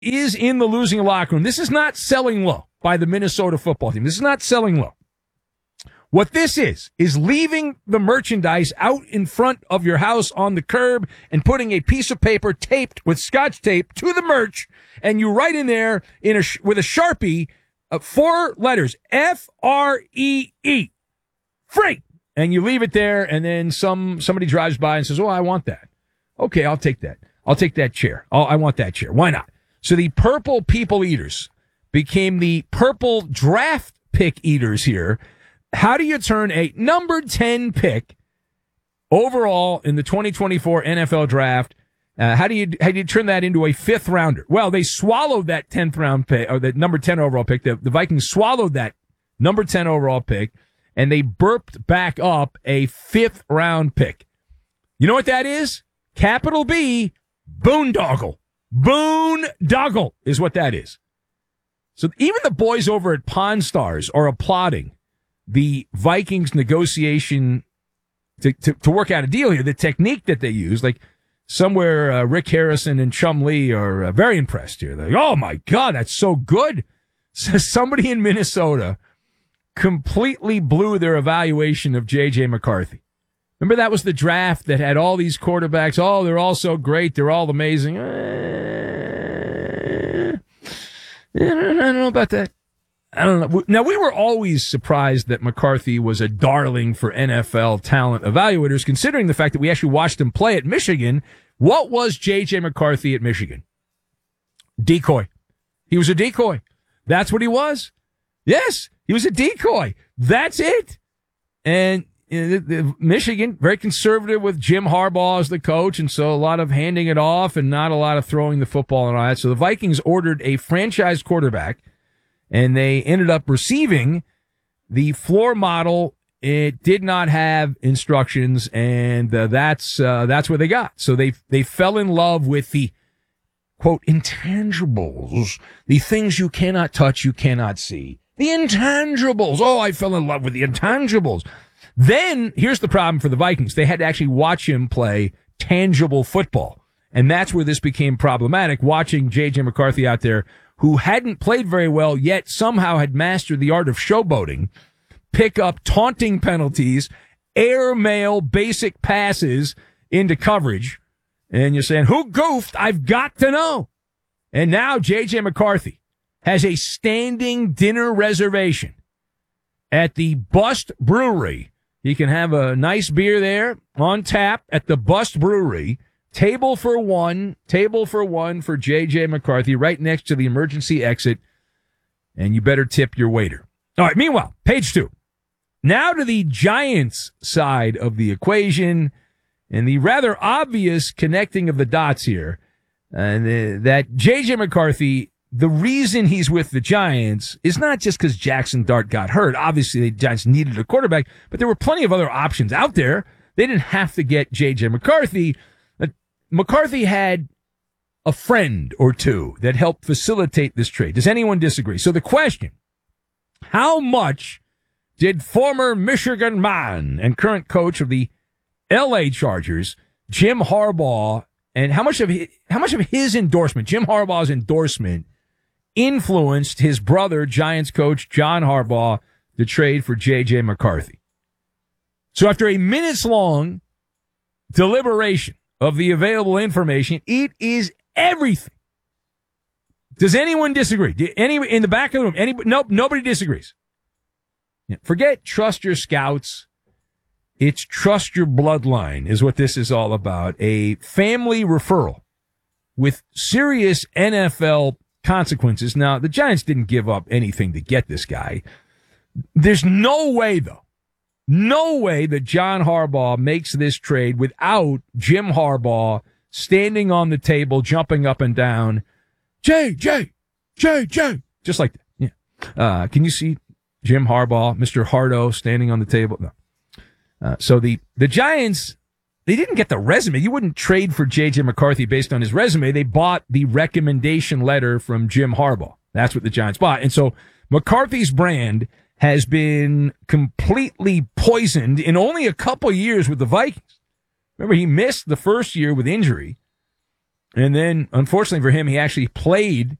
is in the losing locker room. This is not selling low by the Minnesota football team. This is not selling low. What this is leaving the merchandise out in front of your house on the curb and putting a piece of paper taped with Scotch tape to the merch, and you write in there with a Sharpie 4 letters, F-R-E-E, free, and you leave it there, and then somebody drives by and says, "Oh, I want that." Okay, I'll take that. I'll take that chair. I want that chair. Why not? So the purple people eaters became the purple draft pick eaters here. How do you turn a number 10 pick overall in the 2024 NFL draft? How do you turn that into a 5th rounder? Well, they swallowed that 10th round pick, or the number 10 overall pick. The Vikings swallowed that number 10 overall pick, and they burped back up a 5th round pick. You know what that is? Capital B, boondoggle. Boondoggle is what that is. So even the boys over at Pawn Stars are applauding the Vikings negotiation to work out a deal here. The technique that they use, like somewhere Rick Harrison and Chum Lee are very impressed here. They're like, "Oh my God, that's so good." So somebody in Minnesota completely blew their evaluation of J.J. McCarthy. Remember that was the draft that had all these quarterbacks. Oh, they're all so great. They're all amazing. I don't know about that. I don't know. Now, we were always surprised that McCarthy was a darling for NFL talent evaluators, considering the fact that we actually watched him play at Michigan. What was J.J. McCarthy at Michigan? Decoy. He was a decoy. That's what he was. Yes, he was a decoy. That's it. And Michigan, very conservative with Jim Harbaugh as the coach, and so a lot of handing it off and not a lot of throwing the football and all that. So the Vikings ordered a franchise quarterback, and they ended up receiving the floor model. It did not have instructions, and that's what they got. So they fell in love with the, quote, intangibles, the things you cannot touch, you cannot see. The intangibles. Oh, I fell in love with the intangibles. Then, here's the problem for the Vikings. They had to actually watch him play tangible football. And that's where this became problematic, watching J.J. McCarthy out there, who hadn't played very well, yet somehow had mastered the art of showboating, pick up taunting penalties, airmail basic passes into coverage. And you're saying, who goofed? I've got to know. And now J.J. McCarthy has a standing dinner reservation at the Bust Brewery. He can have a nice beer there on tap at the Bust Brewery. Table for one for J.J. McCarthy right next to the emergency exit. And you better tip your waiter. All right, meanwhile, page 2. Now to the Giants side of the equation and the rather obvious connecting of the dots here. That J.J. McCarthy, the reason he's with the Giants is not just because Jackson Dart got hurt. Obviously, the Giants needed a quarterback, but there were plenty of other options out there. They didn't have to get J.J. McCarthy. McCarthy had a friend or two that helped facilitate this trade. Does anyone disagree? So the question, how much did former Michigan man and current coach of the L.A. Chargers, Jim Harbaugh, and how much of his endorsement, Jim Harbaugh's endorsement, influenced his brother, Giants coach John Harbaugh, to trade for J.J. McCarthy? So after a minutes-long deliberation of the available information, it is everything. Does anyone disagree? In the back of the room? Nope, nobody disagrees. Forget trust your scouts. It's trust your bloodline is what this is all about. A family referral with serious NFL consequences. Now, the Giants didn't give up anything to get this guy. There's no way, though. No way that John Harbaugh makes this trade without Jim Harbaugh standing on the table, jumping up and down. J. Just like that. Yeah. Can you see Jim Harbaugh, Mr. Hardo, standing on the table? No. So the Giants, they didn't get the resume. You wouldn't trade for J.J. McCarthy based on his resume. They bought the recommendation letter from Jim Harbaugh. That's what the Giants bought. And so McCarthy's brand has been completely poisoned in only a couple years with the Vikings. Remember, he missed the first year with injury. And then, unfortunately for him, he actually played